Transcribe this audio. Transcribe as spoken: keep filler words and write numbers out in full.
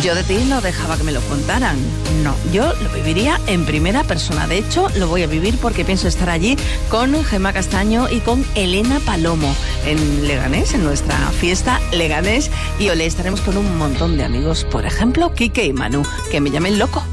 Yo de ti no dejaba que me lo contaran. No, yo lo viviría en primera persona. De hecho, lo voy a vivir porque pienso estar allí con Gemma Castaño y con Elena Palomo en Leganés, en nuestra fiesta Leganés. Y hoy estaremos con un montón de amigos, por ejemplo, Quique y Manu, que me llamen loco.